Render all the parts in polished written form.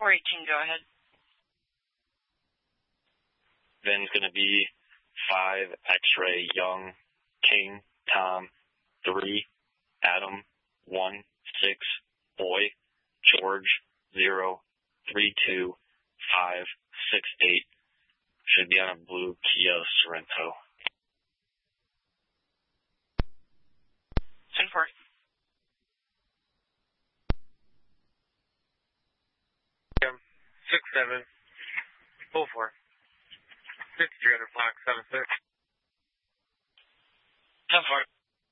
418, go ahead. Then it's going to be 5 X-ray Young, King, Tom, 3 Adam, 1 6 Boy, George, 0 3 2 5 6 8. Should be on a blue Kia Sorento. 10-4. Yeah, 6-7. 4-4. 5300 block 7-6. 10-4.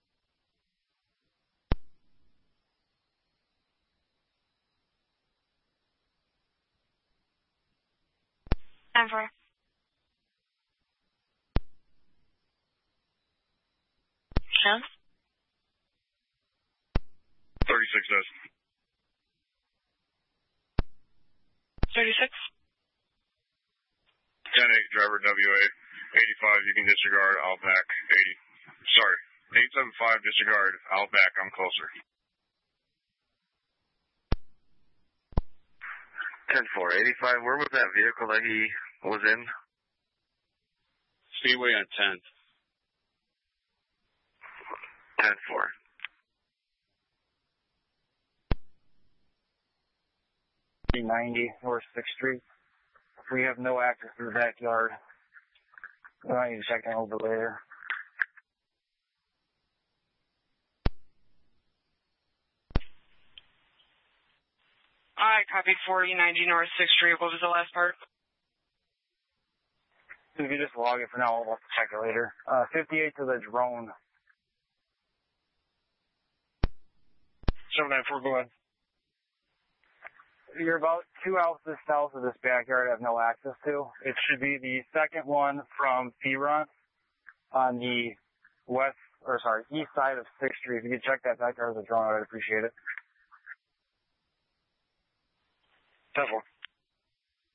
Denver. 10. 36 does. 36. 10-8 driver WA. 85 you can disregard. I'll back. 875 disregard. I'll back. I'm closer. 10-4. 85, where was that vehicle that he was in? Speedway on 10th. 10-4. $390 North 6th Street. We have no access to the backyard. We might need to check in a little bit later. Alright, copy 4090 North 6th Street. What was the last part? If you just log it for now, we'll have to check it later. 58 to the drone. 794, go ahead. You're about 2 houses south of this backyard I have no access to. It should be the second one from Feron on the east side of 6th Street. If you could check that backyard with a drone, I'd appreciate it. 10-4.